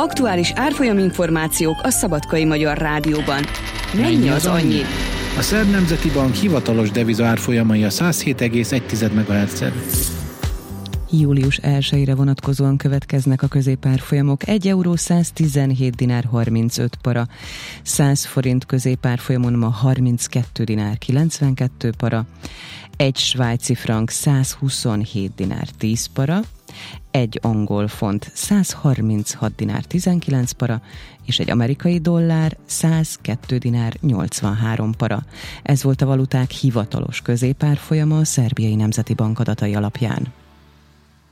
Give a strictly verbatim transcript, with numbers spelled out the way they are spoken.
Aktuális árfolyaminformációk a Szabadkai Magyar Rádióban. Mennyi az annyi? A Szerb Nemzeti Bank hivatalos deviza árfolyamai a száz hét egész egy megahertzen. július elsejére vonatkozóan következnek a középárfolyamok. egy euró száztizenhét dinár harmincöt para, száz forint középárfolyamon ma harminckettő dinár kilencvenkettő para, egy svájci frank százhuszonhét dinár tíz para, egy angol font száz harminchat dinár tizenkilenc para, és egy amerikai dollár százkettő dinár nyolcvanhárom para. Ez volt a valuták hivatalos középárfolyama a Szerbiai Nemzeti Bank adatai alapján.